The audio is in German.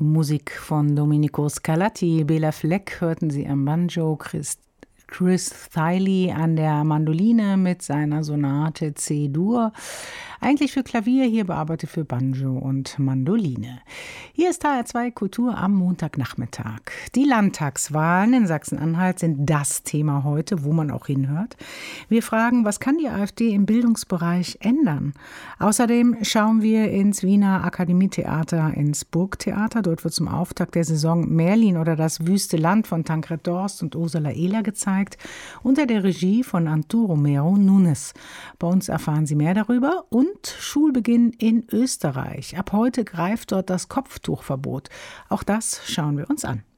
Musik von Domenico Scarlatti. Bela Fleck hörten Sie am Banjo, Chris Thile an der Mandoline mit seiner Sonate C-Dur. Eigentlich für Klavier, hier bearbeitet für Banjo und Mandoline. Hier ist HR2 Kultur am Montagnachmittag. Die Landtagswahlen in Sachsen-Anhalt sind das Thema heute, wo man auch hinhört. Wir fragen, was kann die AfD im Bildungsbereich ändern? Außerdem schauen wir ins Wiener Akademietheater, ins Burgtheater. Dort wird zum Auftakt der Saison Merlin oder das wüste Land von Tancred Dorst und Ursula Ehler gezeigt, unter der Regie von Arturo Romero Nunes. Bei uns erfahren Sie mehr darüber und Schulbeginn in Österreich. Ab heute greift dort das Kopftuchverbot. Auch das schauen wir uns an.